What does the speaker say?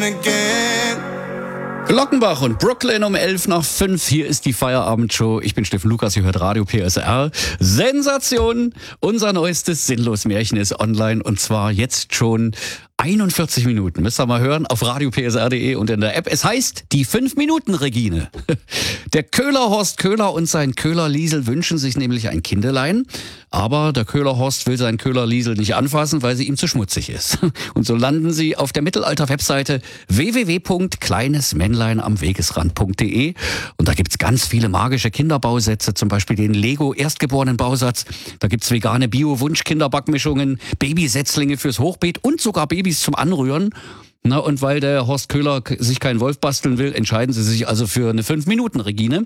Glockenbach und Brooklyn um 11:05. Hier ist die Feierabendshow. Ich bin Steffen Lukas, ihr hört Radio PSR. Sensation! Unser neuestes Sinnlos-Märchen ist online und zwar jetzt schon 41 Minuten. Müsst ihr mal hören auf radiopsr.de und in der App. Es heißt die 5-Minuten-Regine. Der Köhler Horst Köhler und sein Köhler Liesel wünschen sich nämlich ein Kindelein. Aber der Köhler Horst will sein Köhler Liesel nicht anfassen, weil sie ihm zu schmutzig ist. Und so landen sie auf der Mittelalter-Webseite www.kleinesmännleinamwegesrand.de. Und da gibt's ganz viele magische Kinderbausätze, zum Beispiel den Lego-Erstgeborenen-Bausatz. Da gibt's vegane Bio-Wunsch-Kinderbackmischungen, Babysetzlinge fürs Hochbeet und sogar Babys zum Anrühren. Na, und weil der Horst Köhler sich keinen Wolf basteln will, entscheiden sie sich also für eine 5-Minuten-Regine.